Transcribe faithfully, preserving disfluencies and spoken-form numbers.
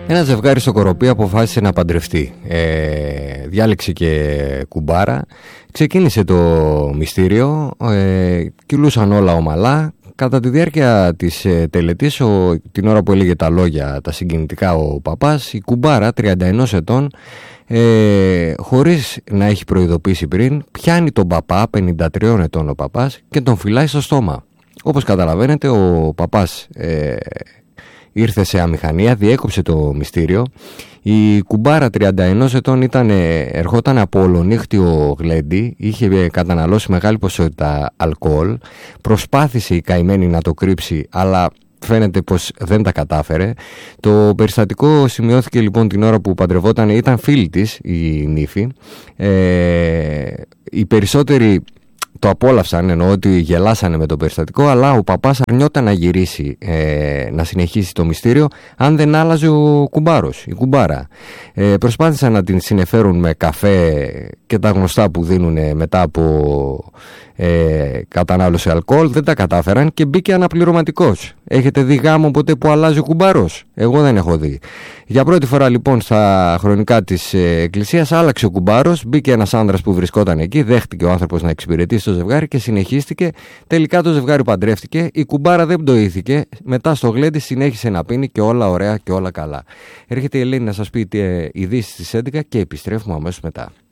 Ένα ζευγάρι στο Κοροπή αποφάσισε να παντρευτεί. Ε, διάλεξε και κουμπάρα. Ξεκίνησε το μυστήριο. Ε, κυλούσαν όλα ομαλά. Κατά τη διάρκεια της ε, τελετής, ο, την ώρα που έλεγε τα λόγια, τα συγκινητικά ο παπάς, η κουμπάρα τριάντα ένα ετών, ε, χωρίς να έχει προειδοποιήσει πριν, πιάνει τον παπά, πενήντα τρία ετών ο παπάς, και τον φυλάει στο στόμα. Όπως καταλαβαίνετε, ο παπάς ε, ήρθε σε αμηχανία, διέκοψε το μυστήριο. Η κουμπάρα τριάντα ένα ετών ήταν, ερχόταν από ολονύχτιο γλέντι, είχε καταναλώσει μεγάλη ποσότητα αλκοόλ, προσπάθησε η καημένη να το κρύψει, αλλά φαίνεται πως δεν τα κατάφερε. Το περιστατικό σημειώθηκε λοιπόν την ώρα που παντρευόταν, ήταν φίλη της η νύφη. Ε, οι περισσότεροι το απόλαυσαν, εννοώ ότι γελάσανε με το περιστατικό, αλλά ο παπάς αρνιόταν να γυρίσει, ε, να συνεχίσει το μυστήριο αν δεν άλλαζε ο κουμπάρος, η κουμπάρα. Ε, προσπάθησαν να την συνεφέρουν με καφέ και τα γνωστά που δίνουν μετά από ε, κατανάλωση αλκοόλ, δεν τα κατάφεραν και μπήκε αναπληρωματικός. Έχετε δει γάμο ποτέ που αλλάζει ο κουμπάρος? Εγώ δεν έχω δει. Για πρώτη φορά λοιπόν στα χρονικά της ε, εκκλησίας άλλαξε ο κουμπάρος, μπήκε ένας άνδρας που βρισκόταν εκεί, δέχτηκε ο άνθρωπος να εξυπηρετήσει το ζευγάρι και συνεχίστηκε. Τελικά το ζευγάρι παντρεύτηκε, η κουμπάρα δεν πτωήθηκε, μετά στο γλέντι συνέχισε να πίνει και όλα ωραία και όλα καλά. Έρχεται η Ελένη να σας πει ε, ειδήσεις στις έντεκα και επιστρέφουμε αμέσως μετά.